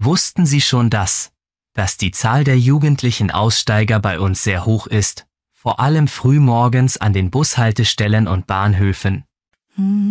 Wussten Sie schon dass die Zahl der jugendlichen Aussteiger bei uns sehr hoch ist, vor allem frühmorgens an den Bushaltestellen und Bahnhöfen?